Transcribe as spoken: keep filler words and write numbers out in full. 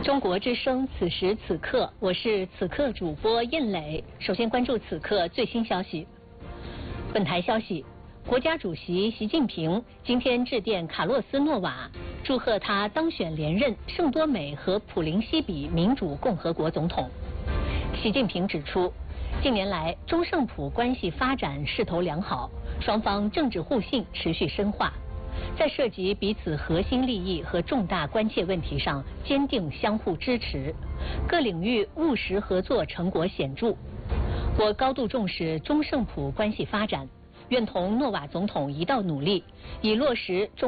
中国之声，此时此刻，我是此刻主播燕磊。首先关注此刻最新消息。本台消息，国家主席习近平今天致电卡洛斯·诺瓦，祝贺他当选连任圣多美和普林西比民主共和国总统。习近平指出，近年来中圣普关系发展势头良好，双方政治互信持续深化。在涉及彼此核心利益和重大关切问题上，坚定相互支持，各领域务实合作成果显著。我高度重视中圣普关系发展，愿同诺瓦总统一道努力，以落实中